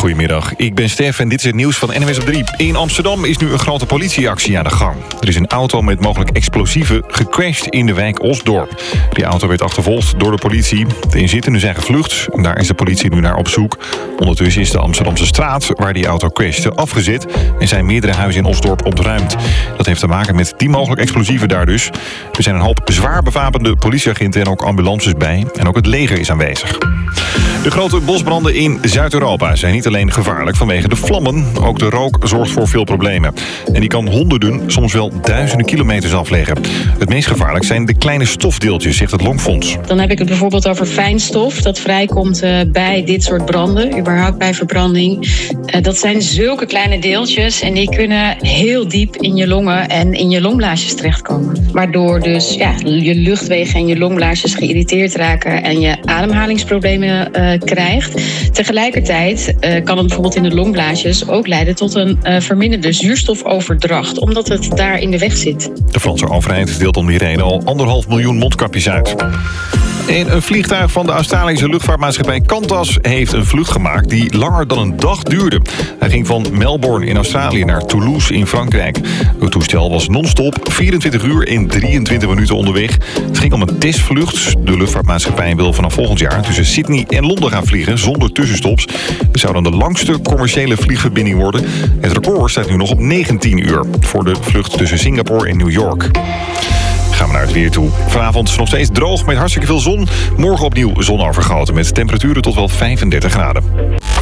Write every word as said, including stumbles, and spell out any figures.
Goedemiddag, ik ben Stef en dit is het nieuws van N W S op drie. In Amsterdam is nu een grote politieactie aan de gang. Er is een auto met mogelijk explosieven gecrashed in de wijk Osdorp. Die auto werd achtervolgd door de politie. De inzittenden zijn gevlucht en daar is de politie nu naar op zoek. Ondertussen is de Amsterdamse straat waar die auto crashte afgezet en zijn meerdere huizen in Osdorp ontruimd. Dat heeft te maken met die mogelijk explosieven daar dus. Er zijn een hoop zwaar bewapende politieagenten en ook ambulances bij. En ook het leger is aanwezig. De grote bosbranden in Zuid-Europa zijn niet alleen gevaarlijk vanwege de vlammen. Ook de rook zorgt voor veel problemen. En die kan honderden, soms wel duizenden kilometers afleggen. Het meest gevaarlijk zijn de kleine stofdeeltjes, zegt het Longfonds. Dan heb ik het bijvoorbeeld over fijnstof dat vrijkomt uh, bij dit soort branden, überhaupt bij verbranding. Uh, dat zijn zulke kleine deeltjes en die kunnen heel diep in je longen en in je longblaasjes terechtkomen. Waardoor dus ja, je luchtwegen en je longblaasjes geïrriteerd raken en je ademhalingsproblemen uh, krijgt. Tegelijkertijd uh, kan het bijvoorbeeld in de longblaasjes ook leiden tot een uh, verminderde zuurstofoverdracht, omdat het daar in de weg zit. De Franse overheid deelt om die reden al anderhalf miljoen mondkapjes uit. En een vliegtuig van de Australische luchtvaartmaatschappij Qantas heeft een vlucht gemaakt die langer dan een dag duurde. Hij ging van Melbourne in Australië naar Toulouse in Frankrijk. Het toestel was non-stop vierentwintig uur en drieëntwintig minuten onderweg. Het ging om een testvlucht. De luchtvaartmaatschappij wil vanaf volgend jaar tussen Sydney en Londen gaan vliegen zonder tussenstops. Het zou dan de langste commerciële vliegverbinding worden. Het record staat nu nog op negentien uur voor de vlucht tussen Singapore en New York. Gaan we naar het weer toe. Vanavond nog steeds droog met hartstikke veel zon. Morgen opnieuw zonovergoten met temperaturen tot wel vijfendertig graden.